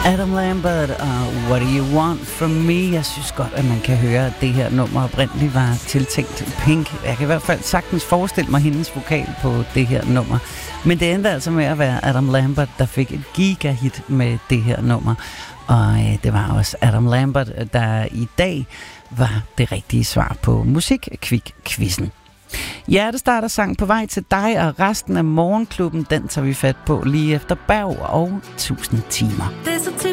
Adam Lambert og What Do You Want From Me. Jeg synes godt, at man kan høre, at det her nummer oprindeligt var tiltænkt Pink. Jeg kan i hvert fald sagtens forestille mig hendes vokal på det her nummer. Men det endte altså med at være Adam Lambert, der fik et gigahit med det her nummer. Og det var også Adam Lambert, der i dag var det rigtige svar på Musikkvik-quizzen. Hjertestarter sang på vej til dig, og resten af morgenklubben, den tager vi fat på lige efter Berg og 1000 timer. Det er så